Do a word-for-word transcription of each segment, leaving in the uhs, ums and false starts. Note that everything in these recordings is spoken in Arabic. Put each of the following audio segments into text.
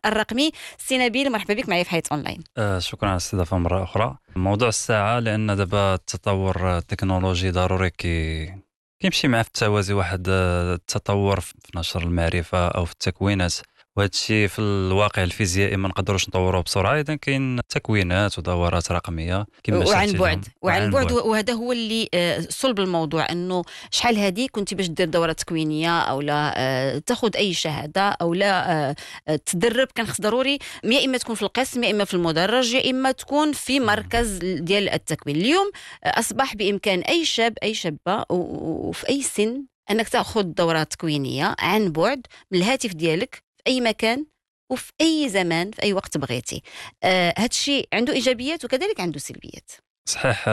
الرقمي. سي نبيل، مرحبا بك معي في حياة أونلاين. آه شكرا على الاستضافة مرة أخرى. موضوع الساعة لأن دابا التطور التكنولوجي ضروري كي كيمشي مع في التوازي واحد التطور في نشر المعرفة أو في التكوينات، وهذا الشيء في الواقع الفيزيائي ما نقدروش نطوروه بسرعة، إذا كاين تكوينات ودورات رقمية كما وعن شرحتي بعد لهم. وعن بعد وهذا هو اللي آه، صلب الموضوع، انه شحال هذه كنت باش دير دوره تكوينيه او لا آه، تاخذ اي شهاده او لا آه، آه، تدرب، كان خص ضروري يا اما تكون في القسم يا اما في المدرج يا اما تكون في مركز ديال التكوين. اليوم آه، اصبح بامكان اي شاب اي شابه و- وفي اي سن انك تاخذ دورات تكوينيه عن بعد من الهاتف ديالك في اي مكان وفي اي زمان في اي وقت بغيتي. آه هذا الشيء عنده ايجابيات وكذلك عنده سلبيات. صحيح،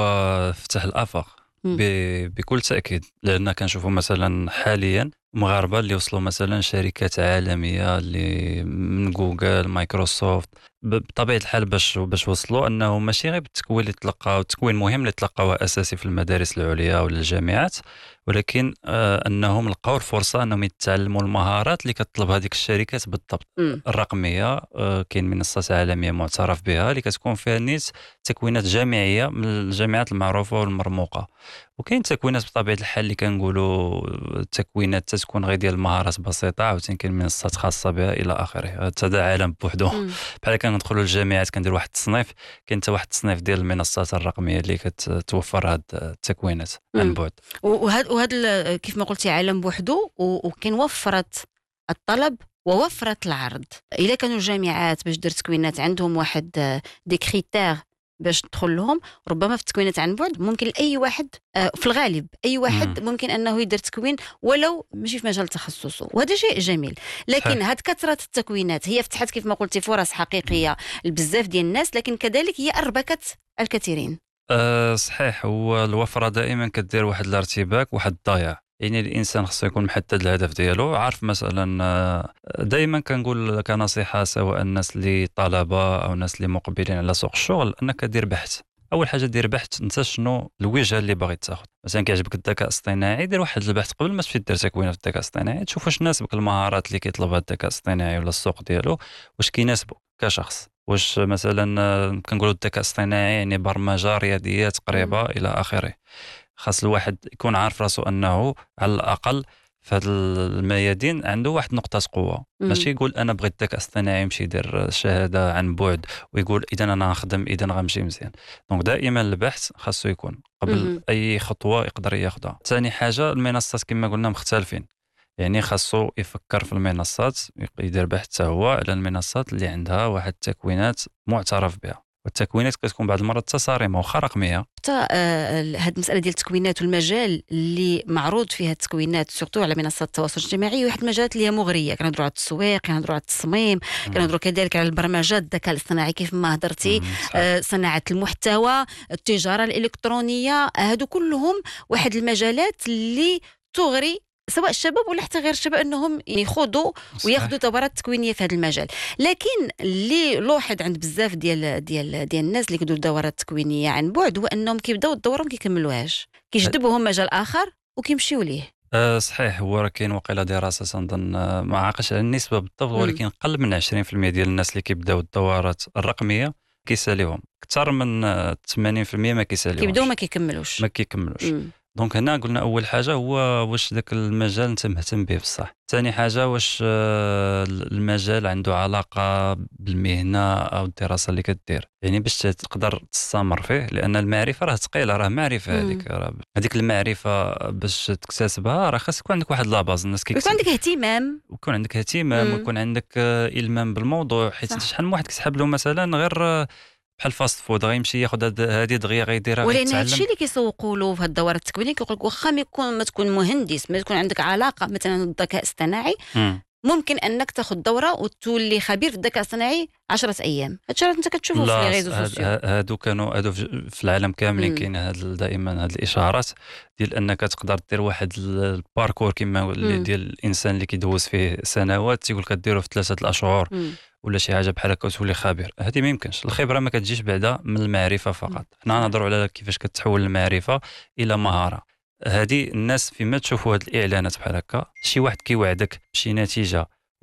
هو فتح الآفاق مم. ب- بكل تأكيد، لأن كنشوفوا مثلا حاليا مغاربة اللي وصلوا مثلا شركات عالمية اللي من جوجل مايكروسوفت. ب- بطبيعة الحال باش باش وصلوا أنه ماشي غير بالتكوين اللي تلقاو، التكوين مهم اللي تلقاوه أساسي في المدارس العليا ولا الجامعات، ولكن آه أنهم لقاو الفرصة أنهم يتعلموا المهارات اللي كتطلب هذيك الشركات بالضبط. مم. الرقمية، آه كاين منصات عالمية معترف بها اللي كتكون فيها نيت تكوينات جامعية من الجامعات المعروفة والمرموقة، وكاين تكوينات بطبيعة الحال اللي كنقولوا تكوينات تتكون غير ديال المهارات بسيطة، عاوتاني كاين منصات خاصة بها إلى آخره. هذا عالم بوحدو. مم. بحال كندخلوا للجامعات كندير واحد التصنيف، كاين حتى واحد التصنيف ديال المنصات الرقمية اللي كتوفر هاد التكوينات عن مم. بعد. وهذا وهذا كيف ما قلتي عالم بوحدو، و- وكان وفرت الطلب ووفرت العرض. الا كانوا الجامعات باش دير تكوينات عندهم واحد آه، دي كريتير باش تدخل لهم، ربما في التكوينات عن بعد ممكن لاي واحد آه، في الغالب اي واحد مم. ممكن انه يدير تكوين ولو ماشي في مجال تخصصه، وهذا شيء جميل. لكن صحيح. هاد كثره التكوينات هي فتحت كيف ما قلتي فرص حقيقيه لبزاف ديال الناس، لكن كذلك هي اربكت الكثيرين. أه صحيح، هو الوفرة دائما كدير واحد الارتباك واحد الضياع. يعني الانسان خصو يكون محدد الهدف ديالو، عارف مثلا. آه، دائما كنقول كنصيحه سواء الناس اللي طلبه او الناس اللي مقبلين على سوق الشغل، انك دير بحث. اول حاجه دير بحث انت شنو الوجهه اللي باغي تاخذ. مثلا كيعجبك الذكاء الاصطناعي، دير واحد البحث قبل ما تمشي دير تكوينه في الذكاء الاصطناعي، تشوف واش ناسبك المهارات اللي كيطلبها الذكاء الاصطناعي ولا السوق ديالو، واش كيناسبك كشخص. واش مثلا آه، كنقولوا الذكاء الاصطناعي يعني برمجه رياضيات قريبه الى اخره. خاص الواحد يكون عارف راسو انه على الاقل في هذه الميادين عنده واحد نقطه قوه، مم. ماشي يقول انا بغيت الذكاء الاصطناعي يمشي يدير شهاده عن بعد ويقول اذا انا نخدم اذا غنمشي مزيان. دونك دائما البحث خاصو يكون قبل مهم. اي خطوه يقدر ياخذها. ثاني حاجه المنصات كما قلنا مختلفين، يعني خاصو يفكر في المنصات، يدير بحث حتى هو على المنصات اللي عندها واحد التكوينات معترف بها، والتكوينات كتكون بعض المرات تصاريمه واخا رقميه. حتى آه، هاد المساله ديال التكوينات والمجال اللي معروض فيها التكوينات سورتو على منصات التواصل الاجتماعي، واحد المجالات اللي هي مغريه. كنهضروا على التسويق، كنهضروا على التصميم، كنهضروا كذلك على البرمجه، الذكاء الاصطناعي كيف ما هضرتي، مم، صحيح. آه، صناعه المحتوى، التجاره الالكترونيه. هادو كلهم واحد المجالات اللي تغري سواء الشباب ولا حتى غير الشباب انهم يخوضوا وياخذوا صحيح. دورات تكوينيه في هذا المجال. لكن اللي لوحظ عند بزاف ديال ديال ديال الناس اللي كيديروا دورات تكوينيه عن بعد هو انهم كيبداو الدوره وما كيكملوهاش، كيجذبوهم مجال اخر وكيمشيو ليه. أه صحيح، هو راه كاين وقيله دراسه تنظن، آه، ما عاقش على النسبه بالضبط، مم. ولكن قل من عشرين بالمئة ديال الناس اللي كيبداو الدورات الرقميه كيساليهم، اكثر من آه، ثمانين بالمئة ما كيساليوش، كيبداو ما كيكملوش. ما كيكملوش. مم. دونك هنا قلنا اول حاجه هو واش ذاك المجال انت مهتم به بصح. ثاني حاجه واش آه، المجال عنده علاقه بالمهنه او الدراسه اللي كدير، يعني باش تقدر تستمر فيه، لان المعرفه راه ثقيله، راه معرفه مم. هذيك، راه هذيك المعرفه باش تكتسبها راه خاص يكون عندك واحد لاباز. الناس ويكون كيكتب عندك اهتمام. ويكون عندك اهتمام مم. ويكون عندك آه، المام بالموضوع، حيت صح. شحال من واحد كيسحب له مثلا غير آه، بحال فاست فود، غيمشي ياخذ هاد- هادي دغيا غيديرها ولان هذا غيتعلم. الشيء اللي كيسوقوا له في هاد الدورات التكوينيه كيقول لك واخا ما يكون ما تكون مهندس، ما تكون عندك علاقه مثلا بالذكاء الاصطناعي، مم. ممكن انك تاخذ دوره وتولي خبير في الذكاء الاصطناعي عشرة ايام. هادشي راه انت كتشوفه في لي لا، ريزو هاد- سوسيو. هاد- هادو كانوا هادو في في العالم كاملين مم. كاين هاد ال- دائما هاد الاشارات ديال انك تقدر دير واحد ال- الباركور كما اللي مم. ديال الانسان اللي كيدوز فيه سنوات، تيقول لك ديرو في ثلاثه الاشهر مم. ولا شي حاجه بحال هكا وتولي خبير. هذه ما يمكنش. الخبره ما كتجيش بعدا من المعرفه فقط. حنا نهضروا على كيفاش كتحول المعرفه الى مهاره. هذه الناس فيما تشوفوا هاد الاعلانات بحال هكا، شي واحد كيوعدك بشي نتيجه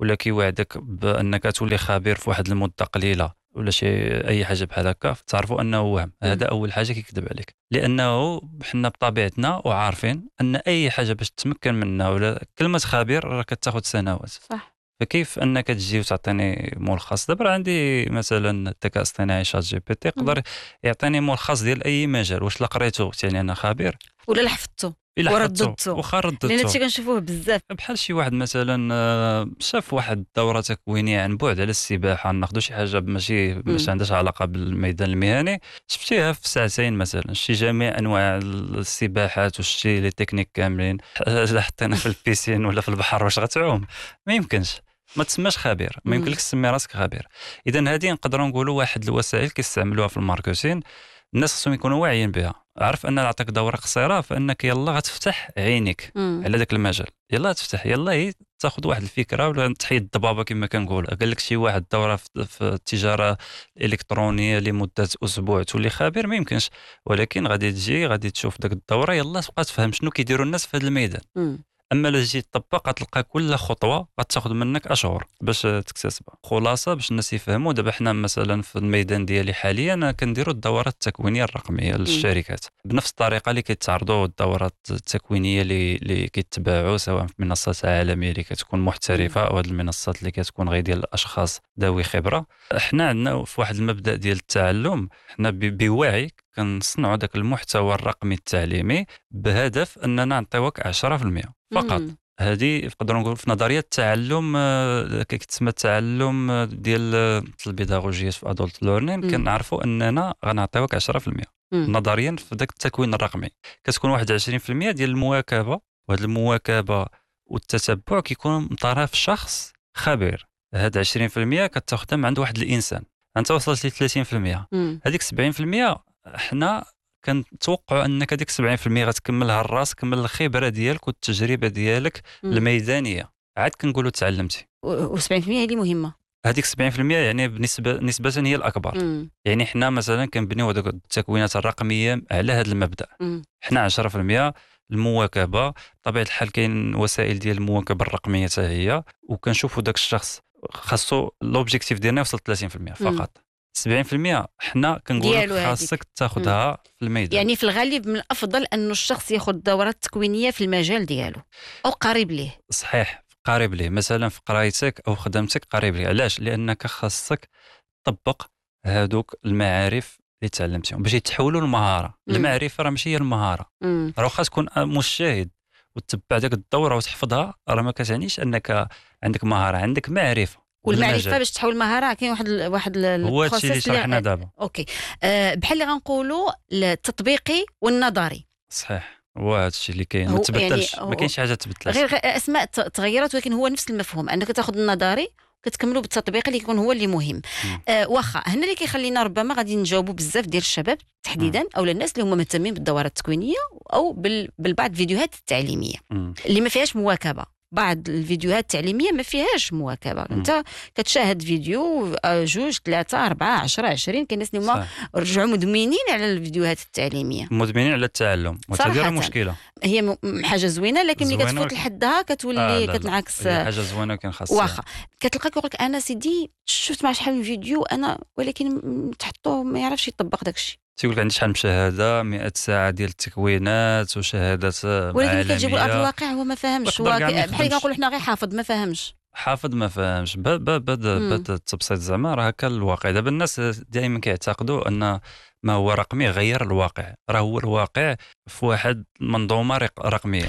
ولا كيوعدك بانك تولي خبير في واحد المده قليله ولا شي اي حاجه بحال هكا، تعرفوا انه وهم. هذا اول حاجه كيكذب عليك، لانه حنا بطبيعتنا وعارفين ان اي حاجه باش تتمكن منها ولا كلمه خبير راه كتاخذ سنوات. صح. فكيف انك تجي وتعطيني ملخص؟ دابا عندي مثلا الذكاء الاصطناعي شات جي بي تي يقدر يعطيني ملخص ديال اي مجال، واش لا قريته يعني انا خبير ولا لحفظته الا حفظته ورددته، واخا رددته. لان هادشي كنشوفوه بزاف. بحال شي واحد مثلا آه، شاف واحد الدوره تكوينيه عن بعد على السباحه، ناخذوا شي حاجه ماشي مش عندهاش علاقه بالميدان المهني، شفتيها في ساعتين مثلا، شي جميع انواع السباحات وشتي لي تكنيك كاملين، حطينا في البيسين ولا في البحر واش غتعوم؟ ما يمكنش، ما تسماش خبير، ما يمكنلكش تسمي راسك خبير. اذا هذه نقدروا نقولوا واحد الوسائل كيستعملوها في الماركتين، الناس خصهم يكونوا واعيين بها. عارف ان نعطيك دوره قصيره فانك يلا غتفتح عينيك مم. على ذاك المجال، يلا تفتح، يلا هي تاخذ واحد الفكره ولا تحيد الضبابه كما كنقول. قال لك شي واحد دوره في في التجاره الالكترونيه لمده اسبوع تولي خبير، ما يمكنش. ولكن غادي تجي غادي تشوف داك الدوره، يلا تبقى تفهم شنو كيديروا الناس في هذا الميدان. مم. اما لا جيت تطبق غتلقى كل خطوه غتاخذ منك اشهر باش تكتسبها. خلاصه باش الناس يفهموا، دابا حنا مثلا في الميدان ديالي حاليا كنديروا الدورات التكوينيه الرقميه للشركات بنفس الطريقه اللي كيتعرضوا الدورات التكوينيه اللي اللي كيتباعوا سواء في منصات عالميه اللي كتكون محترفه او هذه المنصات اللي كتكون غير ديال الاشخاص ذوي خبره. حنا عندنا في واحد المبدا ديال التعلم، حنا بوعي كنصنعوا داك المحتوى الرقمي التعليمي بهدف اننا نعطيوك عشرة في المية فقط. مم. هذه نقدروا نقول في نظريه التعلم آه، كيتسمى التعلم آه، ديال آه، البيداغوجيات في ادولت ليرنين، مم. كنعرفوا اننا غنعطيوك عشرة في المية مم. نظريا في ذاك التكوين الرقمي. كتكون واحد عشرين في المية ديال المواكبه، وهذه المواكبه والتتبع كيكون من طرف شخص خبير. هاد عشرين في المية كتاخذها من عند واحد الانسان، انت وصلت ل ثلاثين في المية. مم. هذيك سبعين في المية حنا كنتوقعوا انك هذيك سبعين في المية غتكملها الراس، من الخبره ديالك والتجربه ديالك مم. الميدانيه، عاد كنقولوا تعلمتي. و70% هي اللي مهمه. هذيك سبعين في المية يعني بنسبه نسبه هي الاكبر. مم. يعني حنا مثلا كنبنيو هذوك التكوينات الرقميه على هذا المبدا. مم. حنا عشرة في المية المواكبه، بطبيعه الحال كاين وسائل ديال المواكبه الرقميه حتى هي، وكنشوفوا داك الشخص خاصو لوبجيكتيف ديالنا يوصل ثلاثين في المية فقط. سبعين في المية حنا كنقولوا خاصك تاخذها في الميدان. يعني في الغالب من الافضل انه الشخص ياخذ دورات تكوينيه في المجال ديالو او قريب ليه. صحيح، قريب ليه، مثلا في قرايتك او خدمتك قريب ليه. علاش؟ لانك خاصك تطبق هذوك المعارف اللي تعلمتيهم باش يتحولوا لمهاره. المعرفه راه ماشي هي المهاره، راه واخا تكون مجتهد وتتبع داك الدوره وتحفظها، راه ما كتعنيش انك عندك مهاره، عندك معرفه. والمعرفه باش تحول مهاره كاين واحد ال واحد هو هادشي اللي شرحنا دابا. اوكي أه بحال اللي غنقولوا التطبيقي والنظري. صحيح، هو هادشي اللي كاين، ما تبدلش، يعني ما كاينش حاجه تبدلات، غير اسماء تغيرت، ولكن هو نفس المفهوم، انك تاخذ النظري كتكملوا بالتطبيق اللي يكون هو اللي مهم. آه واخا هنا اللي كيخلينا ربما غادي نجاوبوا بزاف ديال الشباب تحديدا او الناس اللي هما مهتمين بالدورات التكوينيه او بالبعض الفيديوهات التعليميه مم. اللي ما فيهاش مواكبه. بعض الفيديوهات التعليميه ما فيهاش مواكبه. مم. انت كتشاهد فيديو جوج ثلاثه اربعه عشرة عشرين، كاين ناس اللي هما رجعوا مدمنين على الفيديوهات التعليميه، مدمنين على التعلم، وهذه مشكله. هي حاجه زوينه، لكن ملي كتفوت لحدها كتولي آه كتنعكس. حاجه زوينه كان خاصها واخا كتلقى كيقول لك انا سيدي شفت مع شحال من فيديو انا، ولكن تحطوه ما يعرفش يطبق داكشي. تيقول لك عندي شحال من شهاده، مئة ساعه ديال التكوينات وشهادات عالميه، ولكن كتجيبوا الارض الواقع هو ما فاهمش. بحال كنقولوا حنا غير حافظ ما فاهمش، حافظ ما فاهمش. بدا بدا التبسيط زعما راه هكا الواقع. دابا الناس دائما كيعتقدوا ان ما هو رقمي غير الواقع، راه هو الواقع في واحد المنظومه رقميه.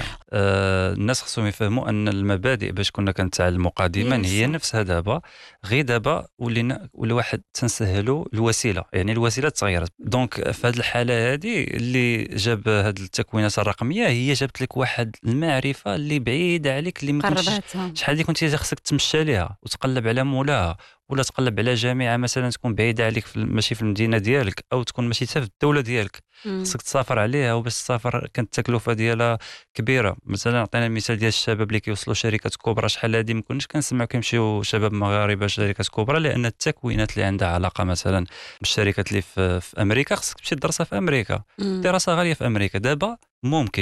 آه الناس خصهم يفهموا ان المبادئ باش كنا كنتعلموا قديما هي نفسها دابا، غير دابا ولينا ولا واحد تنسهلوا الوسيله، يعني الوسيله تغيرت. دونك في هذه الحاله هذه اللي جاب هذه التكوينات الرقميه هي جابت لك واحد المعرفه اللي بعيده عليك، اللي ما كنتش شحال دي كنتي خصك تمشى ليها وتقلب على مولاها، ولا تقلب على جامعه مثلا تكون بعيده عليك في ماشي في المدينه ديالك، او تكون ماشي حتى في الدوله ديالك، خصك تسافر عليها. وباش تسافر كانت التكلفه ديالها كبيره. مثلا عطينا المثال ديال الشباب اللي كيوصلوا شركات كبرى، شحال هذه ما كناش كنسمعوا كيمشيو شباب مغاربه شركات كبرى، لان التكوينات اللي عندها علاقه مثلا بالشركات اللي في, في امريكا خصك تمشي تدرسها في امريكا، دراسه غاليه في امريكا. دابا ممكن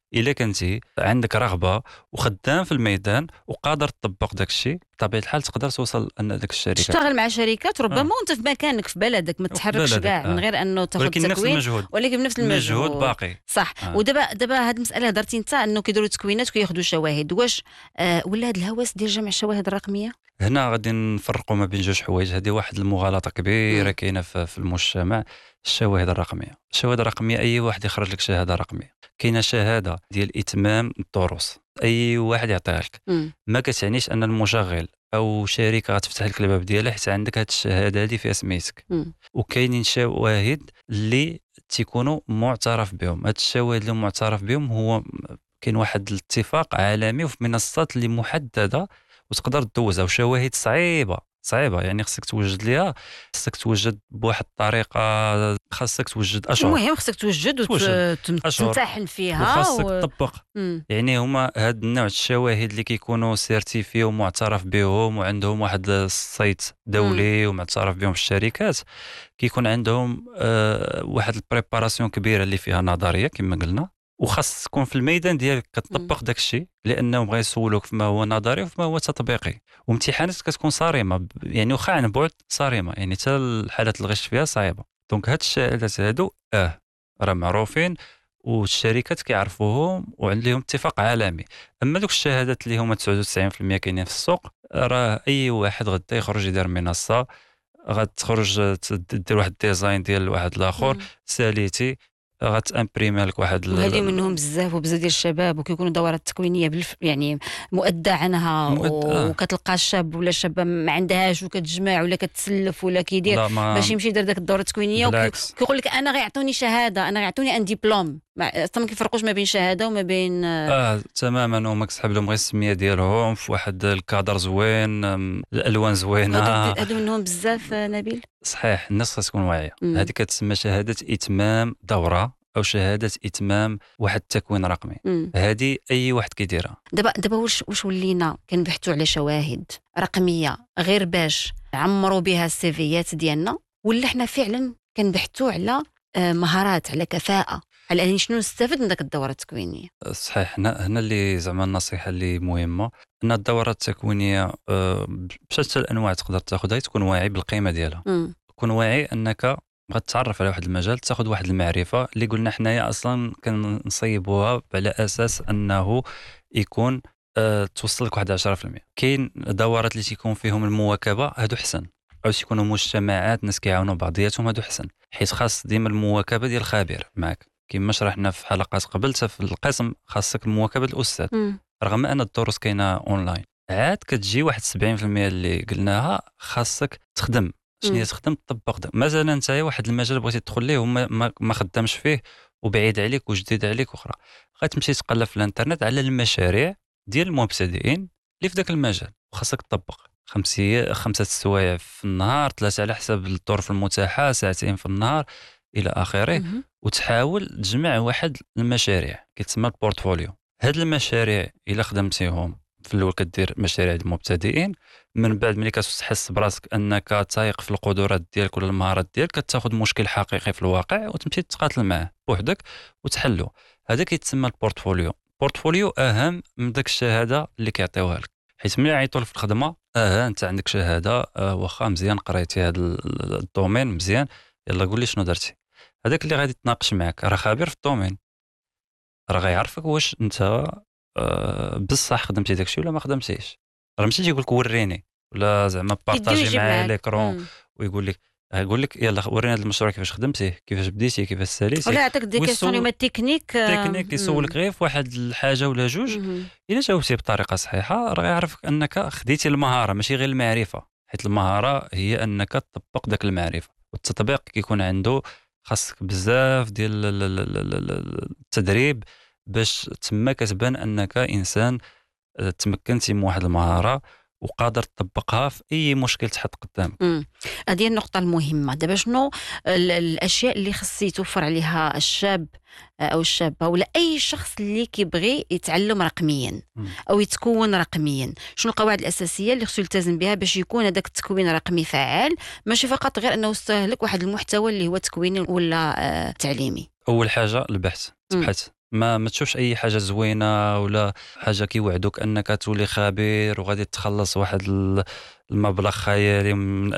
الا كنتي عندك رغبه وخدام في الميدان وقادر تطبق داك الشيء، بطبيعه الحال تقدر توصل ان داك الشركات تشتغل مع شركات ربما آه. وانت في مكانك في بلدك ما وفي تتحركش بلدك كاع من آه. غير انه تاخذ ولكن نفس تكوين، المجهود ولكن بنفس المجهود المجهود. باقي صح. آه. ودابا دابا هاد المساله هضرتي انت انه كيديروا تكوينات وكياخذوا شواهد، واش آه ولا هاد الهوس ديال جمع الشواهد الرقميه؟ هنا غادي نفرقوا ما بين جوج حوايج. هذه واحد المغالطه كبيره كاينه في في المجتمع. الشواهد الرقميه الشواهد الرقميه اي واحد يخرج لك شهاده رقميه. كاينه شهاده ديال اتمام الدروس اي واحد يعطيها لك، مم. ما كتعنيش ان المشغل او شركه غتفتح لك الباب ديالها حيت عندك هذه الشهاده هذه فيها سميتك. مم. وكاينين شواهد اللي تيكونوا معترف بهم. هاد الشواهد اللي معترف بهم هو كاين واحد الاتفاق عالمي وفي منصات اللي محدده وتقدر تدوزها، وشواهد صعيبه صعيبه يعني خصك توجد ليها، خصك توجد بواحد الطريقه، خصك توجد اشهر المهم خصك توجد توجد أشهر. وتمتحن فيها وخاصك و... تطبق. مم. يعني هما هاد النوع الشواهد اللي كيكونوا سيرتيفي ومعترف بهم وعندهم واحد السايت دولي ومعترف بهم في الشركات، كيكون عندهم آه واحد البريباراسيون كبيره اللي فيها نظريه كما قلنا، وخاص تكون في الميدان ديالك كتطبق داك الشيء، لانهم بغا يسولوك فيما هو نظري وفيما هو تطبيقي. وامتحانات كتكون صارمه يعني واخا عن بعد صارمه، يعني حتى الحالات الغش فيها صعيبه. دونك هاد الشهادات هادو اه راه معروفين والشركات كيعرفوهم وعندهم اتفاق عالمي. اما دوك الشهادات اللي هما تسعة وتسعين بالمئة كاينين في السوق، راه اي واحد غدا يخرج يدير منصه، غتخرج دير واحد الديزاين ديال واحد الاخر ساليتي غتامبريمي لك واحد. وهذه منهم بزاف وبزاف ديال الشباب وكيكونوا دورات تكوينيه بالف... يعني مؤدى عنها مؤد... آه. وكتلقى الشاب ولا الشابه ما عندهاش وكتجمع ولا كتسلف ولا كيدير ما... باش يمشي يدير داك الدوره التكوينيه وكيقول لك انا غيعطوني شهاده، انا غيعطوني ان ديبلوم. اصلا ما كيفرقوش ما بين شهاده وما بين اه تماما. هما كتسحب لهم غير السميه ديالهم في واحد الكادر زوين، الالوان زوينه. هادو منهم بزاف نبيل. صحيح الناس خاص تكون واعيه. هذه كتسمى شهاده اتمام دوره او شهاده اتمام واحد التكوين رقمي. هذه اي واحد كيديرها. دابا دابا واش واش ولينا كنبحثوا على شواهد رقميه غير باش نعمروا بها السيفيات ديالنا، ولا حنا فعلا كنبحثوا على مهارات، على كفاءه، على يعني شنو نستافد من داك الدوره التكوينيه؟ صحيح. هنا هنا اللي زعما النصيحه اللي مهمه ان الدورات التكوينيه بشتى الانواع تقدر تاخذها، تكون واعي بالقيمه ديالها. تكون واعي انك غتتعرف على واحد المجال، تاخذ واحد المعرفه اللي قلنا حنايا اصلا كنصيبوها على اساس انه يكون أه توصل لك واحد عشرة بالمئة. كاين دورات اللي تيكون فيهم المواكبه، هادو حسن، او تيكونوا مجتمعات ناس كيعاونوا بعضياتهم، هادو حسن، حيت خاص ديما المواكبه ديال الخبير معك كما شرحنا في حلقات قبل. في القسم خاصك مواكبه الاستاذ. م. رغم ان الدروس كاينه اونلاين، عاد كتجي واحد سبعين بالمئة اللي قلناها خاصك تخدم. شنو هي تخدم؟ تطبق. مثلا انت واحد المجال بغيتي تدخل ليه وما ما, ما خدامش فيه وبعيد عليك وجديد عليك واخرى، غتمشي تقلب في الانترنت على المشاريع ديال المبتدئين اللي في ذاك المجال وخاصك تطبق. خمسة خمسة سوايع في النهار، ثلاثة على حسب الظروف المتاحة، ساعتين في النهار إلى آخره، وتحاول تجمع واحد المشاريع كيتسمى البورتفوليو. هاد المشاريع إلا خدمتيهم في الأول كدير مشاريع المبتدئين، من بعد ملي كتحس براسك أنك تايق في القدرات ديالك ولا المهارات ديالك، كتاخذ مشكل حقيقي في الواقع وتمشي تقاتل معه بوحدك وتحلو. هذا كيتسمى البورتفوليو. البورتفوليو أهم من داك الشهادة اللي كيعطيوها لك، حيت ملي عيطوا في الخدمة اه انت عندك شهاده، آه واخا مزيان قريتي هذا الدومين مزيان، يلا قول لي شنو درتي. هذاك اللي غادي يتناقش معك راه خبير في الدومين، راه غيعرفك واش انت آه بصح خدمتي داكشي ولا ما خدمتيش. راه ماشي تيقول لك وريني ولا زعما بارطاجي معايا ليكرون ويقول لك يقول لك يلا ورينا هذا المشروع كيفاش خدمتيه، كيفاش بديتي، كيفاش ساليتي، ولا عطاك دي كيسيون اللي تكنيك تكنيك يسولك غير في واحد الحاجه ولا جوج. الا جاوبتي بطريقه صحيحه راه يعرفك انك خديتي المهاره ماشي غير المعرفه، حيت المهاره هي انك تطبق داك المعرفه، والتطبيق كيكون عنده خاصك بزاف ديال التدريب باش تما كتبان انك انسان تمكنتي من واحد المهاره وقادر تطبقها في اي مشكل تحط قدامك. هذه النقطه المهمه. دابا شنو الاشياء اللي خص يتوفر عليها الشاب او الشابه ولا اي شخص اللي كيبغي يتعلم رقميا او يتكون رقميا؟ شنو القواعد الاساسيه اللي خصو يلتزم بها باش يكون هذاك التكوين الرقمي فعال، ماشي فقط غير انه يستهلك واحد المحتوى اللي هو تكويني ولا آه تعليمي؟ اول حاجه البحث، تبحث ما ما تشوفش اي حاجه زوينه ولا حاجه كيوعدوك انك تولي خبير وغادي تخلص واحد ال- المبلغ خيالي من